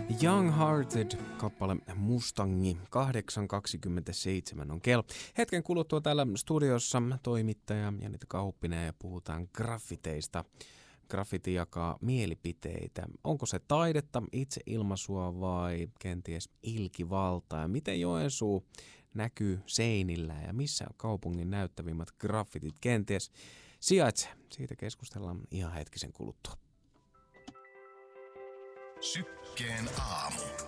Young-Hearted kappale Mustangi 8.27 on kello. Hetken kuluttua täällä studiossa toimittaja Janita Kauppinen ja puhutaan graffiteista. Graffiti jakaa mielipiteitä. Onko se taidetta, itseilmaisua vai kenties ilkivaltaa? Ja miten Joensuu näkyy seinillä ja missä kaupungin näyttävimmät graffitit kenties sijaitsee? Siitä keskustellaan ihan hetkisen kuluttua. Sykkeen aamu.